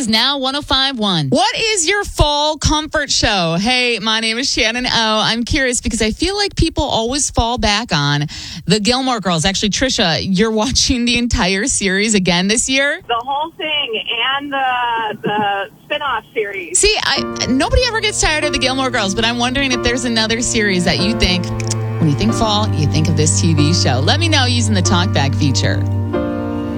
is Now 105.1. What is your fall comfort show? Hey, my name is Shannon O. I'm curious because I feel like people always fall back on the Gilmore Girls. Actually, Trisha, you're watching the entire series again this year? The whole thing and the spin-off series. See, nobody ever gets tired of the Gilmore Girls, but I'm wondering if there's another series that you think, when you think fall, you think of this TV show. Let me know using the TalkBack feature.